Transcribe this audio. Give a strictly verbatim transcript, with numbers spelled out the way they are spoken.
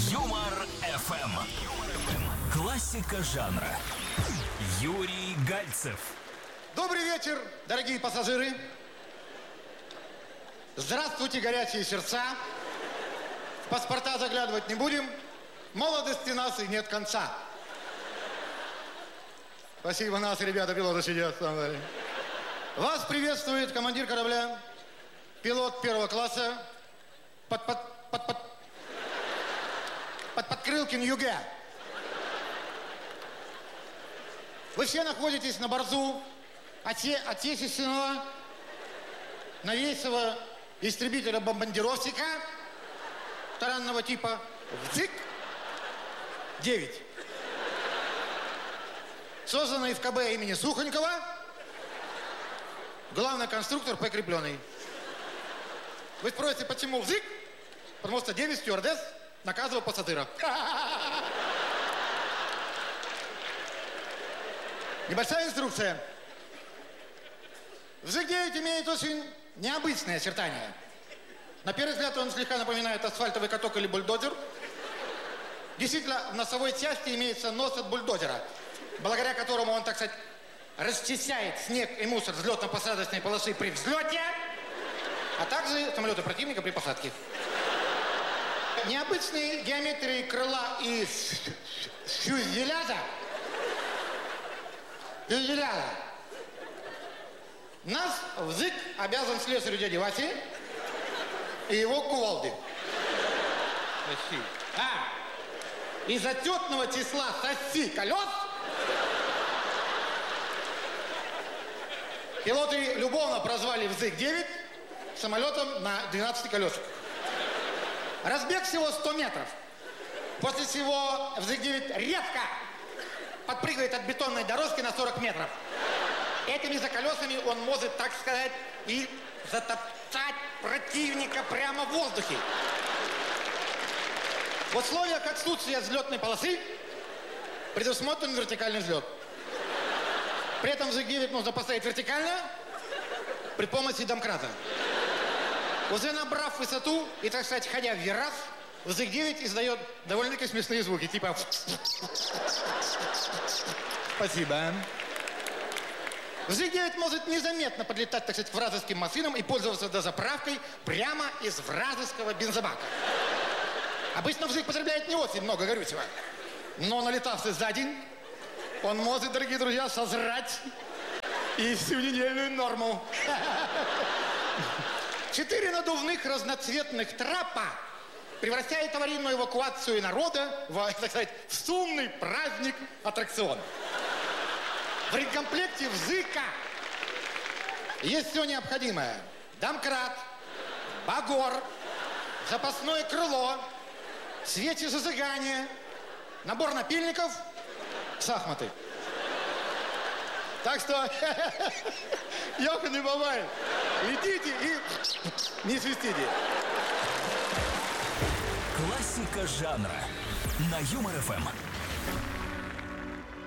Юмор эф эм. Классика жанра. Юрий Гальцев. Добрый вечер, дорогие пассажиры. Здравствуйте, горячие сердца. В паспорта заглядывать не будем. Молодости нас и нет конца. Спасибо, нас ребята пилоты сидят. Вас приветствует командир корабля, пилот первого класса, под, под, под, под, под Подкрылкин ЮГЭ. Вы все находитесь на борту оте, отечественного новейшего истребителя-бомбардировщика таранного типа ВЗИК девять. Созданный в КБ имени Сухонькова, главный конструктор прикрепленный. Вы спросите, почему ВЗИК? Потому что девять стюардесс наказывал пассажира. Небольшая инструкция. ВЗИК девять имеет очень необычные очертания. На первый взгляд он слегка напоминает асфальтовый каток или бульдозер. Действительно, в носовой части имеется нос от бульдозера, благодаря которому он, так сказать, расчищает снег и мусор взлетно-посадочной полосы при взлете, а также самолеты противника при посадке. Необычные геометрии крыла и фюзеляжа, фюзеляжа. Нас ВЗИК обязан слесарю дяди Васе и его кувалде. А, из отчетного числа оси колес пилоты любовно прозвали ВЗИК девять самолетом на двенадцати колесах. Разбег всего сто метров. После чего ВЗИК девять резко подпрыгивает от бетонной дорожки на сорок метров. Этими за колесами он может, так сказать, и затоптать противника прямо в воздухе. В условиях отсутствия взлетной полосы предусмотрен вертикальный взлет. При этом ВЗИК девять нужно поставить вертикально при помощи домкрата. Уже набрав высоту и, так сказать, ходя в вираж, ВЗИК девять издает довольно-таки смешные звуки, типа... Спасибо. ВЗИК девять может незаметно подлетать, так сказать, к вражеским машинам и пользоваться дозаправкой прямо из вражеского бензобака. Обычно ВЗИК потребляет не очень много горючего, но налетавшись за день, он может, дорогие друзья, сожрать и всю недельную норму. Четыре надувных разноцветных трапа превращают аварийную эвакуацию народа в, так сказать, в шумный праздник аттракцион. В рекомплекте ВЗИКа есть все необходимое. Домкрат, багор, запасное крыло, свечи зажигания, набор напильников, шахматы. Так что, ёханый бабай, летите и не свистите. Классика жанра на Юмор эф эм.